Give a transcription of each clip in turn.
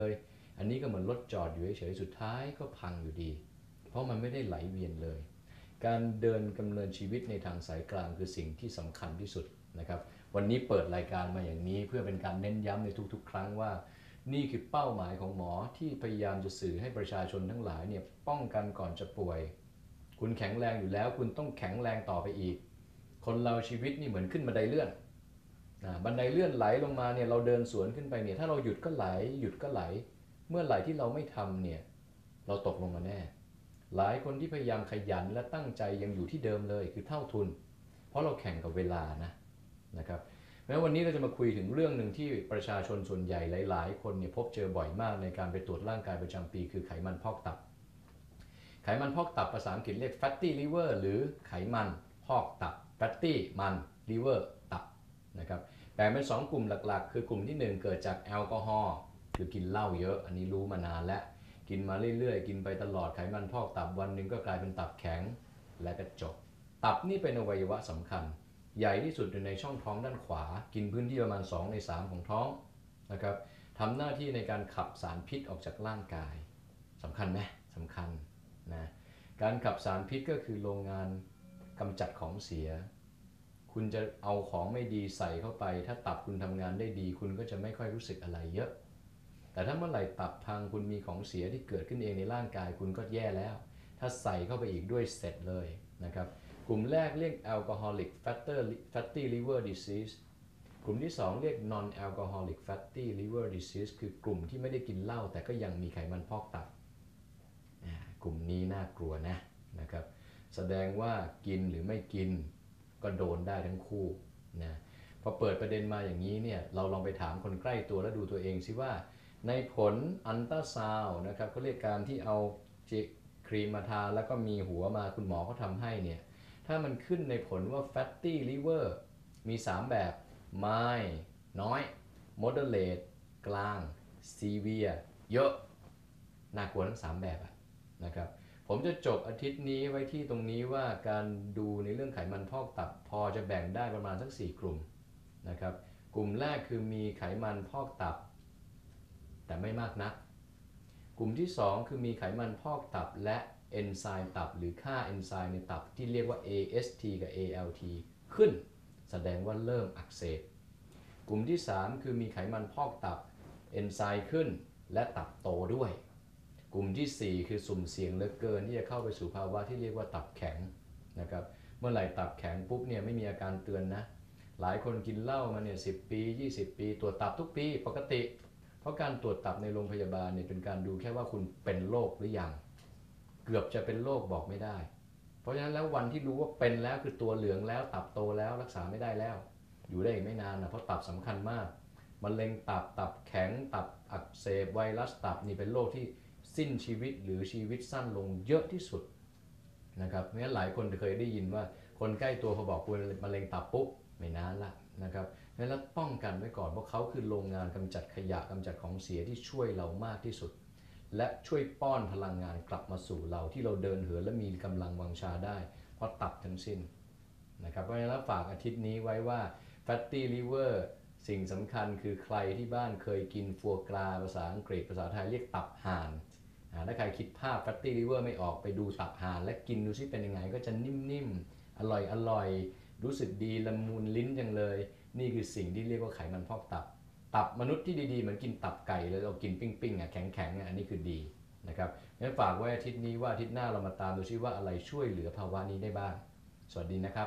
เลยอันนี้ก็เหมือนรถจอดอยู่เฉยๆสุดท้ายก็พังอยู่ดีเพราะมันไม่ได้ไหลเวียนเลยการเดินดำเนินชีวิตในทางสายกลางคือสิ่งที่สำคัญที่สุดนะครับวันนี้เปิดรายการมาอย่างนี้เพื่อเป็นการเน้นย้ำในทุกๆครั้งว่านี่คือเป้าหมายของหมอที่พยายามจะสื่อให้ประชาชนทั้งหลายเนี่ยป้องกันก่อนจะป่วยคุณแข็งแรงอยู่แล้วคุณต้องแข็งแรงต่อไปอีกคนเราชีวิตนี่เหมือนขึ้นบันไดเลื่อนบันไดเลื่อนไหลลงมาเนี่ยเราเดินสวนขึ้นไปเนี่ยถ้าเราหยุดก็ไหลหยุดก็ไหลเมื่อไหร่ที่เราไม่ทำเนี่ยเราตกลงมาแน่หลายคนที่พยายามขยันและตั้งใจยังอยู่ที่เดิมเลยคือเท่าทุนเพราะเราแข่งกับเวลานะครับแม้วันนี้เราจะมาคุยถึงเรื่องหนึ่งที่ประชาชนส่วนใหญ่หลายๆคนเนี่ยพบเจอบ่อยมากในการไปตรวจร่างกายประจำปีคือไขมันพอกตับไขมันพอกตับภาษาอังกฤษเรียก fatty liver หรือไขมันพอกตับ fatty มัน liver ตับนะครับแบ่งเป็น2กลุ่มหลักๆคือกลุ่มที่1เกิดจากแอลกอฮอล์คือกินเหล้าเยอะอันนี้รู้มานานแล้วกินมาเรื่อยๆกินไปตลอดไขมันพอกตับวันหนึ่งก็กลายเป็นตับแข็งและก็จบตับนี่เป็นอวัยวะสำคัญใหญ่ที่สุดอยู่ในช่องท้องด้านขวากินพื้นที่ประมาณ2 ใน 3ของท้องนะครับทำหน้าที่ในการขับสารพิษออกจากร่างกายสำคัญไหมสำคัญนะการขับสารพิษก็คือโรงงานกำจัดของเสียคุณจะเอาของไม่ดีใส่เข้าไปถ้าตับคุณทำงานได้ดีคุณก็จะไม่ค่อยรู้สึกอะไรเยอะแต่ถ้าเมื่อไหร่ตับพังคุณมีของเสียที่เกิดขึ้นเองในร่างกายคุณก็แย่แล้วถ้าใส่เข้าไปอีกด้วยเสร็จเลยนะครับกลุ่มแรกเรียก alcoholic fatty liver disease กลุ่มที่2เรียก non alcoholic fatty liver disease คือกลุ่มที่ไม่ได้กินเหล้าแต่ก็ยังมีไขมันพอกตับกลุ่มนี้น่ากลัวนะครับแสดงว่ากินหรือไม่กินก็โดนได้ทั้งคู่นะพอเปิดประเด็นมาอย่างนี้เนี่ยเราลองไปถามคนใกล้ตัวแล้วดูตัวเองซิว่าในผลอัลตราซาวด์นะครับเขาเรียกการที่เอาครีมมาทาแล้วก็มีหัวมาคุณหมอเขาทำให้เนี่ยถ้ามันขึ้นในผลว่า fatty liver มี3แบบไม่น้อย moderate กลาง severe เยอะน่ากลัวทั้ง3แบบนะครับผมจะจบอาทิตย์นี้ไว้ที่ตรงนี้ว่าการดูในเรื่องไขมันพอกตับพอจะแบ่งได้ประมาณสัก4กลุ่มนะครับกลุ่มแรกคือมีไขมันพอกตับแต่ไม่มากนักกลุ่มที่2คือมีไขมันพอกตับและเอนไซม์ตับหรือค่าเอนไซม์ในตับที่เรียกว่า AST กับ ALT ขึ้นแสดงว่าเริ่มอักเสบกลุ่มที่3คือมีไขมันพอกตับเอนไซม์ขึ้นและตับโตด้วยกลุ่มที่4คือสุ่มเสี่ยงเหลือเกินที่จะเข้าไปสู่ภาวะที่เรียกว่าตับแข็งนะครับเมื่อไหร่ตับแข็งปุ๊บเนี่ยไม่มีอาการเตือนนะหลายคนกินเหล้ามาเนี่ย10 ปี20 ปีตรวจตับทุกปีปกติเพราะการตรวจตับในโรงพยาบาลเนี่ยเป็นการดูแค่ว่าคุณเป็นโรคหรือยังเกือบจะเป็นโรคบอกไม่ได้เพราะฉะนั้นแล้ววันที่รู้ว่าเป็นแล้วคือตัวเหลืองแล้วตับโตแล้วรักษาไม่ได้แล้วอยู่ได้อีกไม่นานนะเพราะตับสำคัญมากมะเร็งตับแข็งตับอักเสบไวรัสตับนี่เป็นโรคที่สิ้นชีวิตหรือชีวิตสั้นลงเยอะที่สุดนะครับเพราะฉะนั้นหลายคนเคยได้ยินว่าคนใกล้ตัวพอบอกคุณมะเร็งตับปุ๊บไม่นานละนะครับงั้นเราป้องกันไว้ก่อนเพราะเขาคือโรงงานกำจัดขยะกำจัดของเสียที่ช่วยเรามากที่สุดและช่วยป้อนพลังงานกลับมาสู่เราที่เราเดินเหินและมีกำลังวังชาได้เพราะตับทั้งสิ้นนะครับเพราะฉะนั้นฝากอาทิตย์นี้ไว้ว่า fatty liver สิ่งสำคัญคือใครที่บ้านเคยกินฟัวกราภาษาอังกฤษภาษาไทยเรียกตับห่านถ้าใครคิดภาพ fatty liver ไม่ออกไปดูตับห่านและกินดูซิเป็นยังไงก็จะนิ่มๆอร่อยรู้สึกดีละมุนลิ้นจังเลยนี่คือสิ่งที่เรียกว่าไขมันพอกตับมนุษย์ที่ดีๆเหมือนกินตับไก่เลยเรากินปิ้งๆแข็งๆอันนี้คือดีนะครับงั้นฝากไว้อาทิตย์นี้ว่าอาทิตย์หน้าเรามาตามดูซิว่าอะไรช่วยเหลือภาวะนี้ได้บ้างสวัสดีนะครับ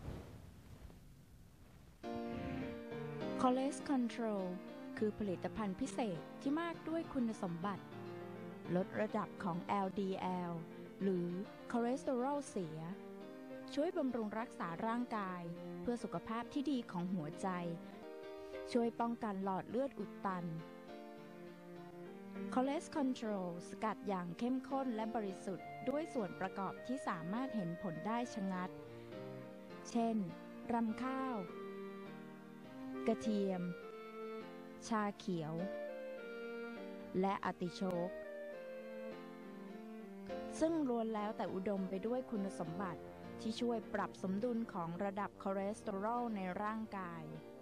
Cholesterol Control คือผลิตภัณฑ์พิเศษที่มากด้วยคุณสมบัติลดระดับของ LDL หรือคอเลสเตอรอลเสียช่วยบำรุงรักษาร่างกายเพื่อสุขภาพที่ดีของหัวใจช่วยป้องกันหลอดเลือดอุดตัน Cholesterol Control สกัดอย่างเข้มข้นและบริสุทธิ์ด้วยส่วนประกอบที่สามารถเห็นผลได้ชะงัดเช่นรำข้าวกระเทียมชาเขียวและอาร์ติโชกซึ่งล้วนแล้วแต่อุดมไปด้วยคุณสมบัติที่ช่วยปรับสมดุลของระดับคอเลสเตอรอลในร่างกาย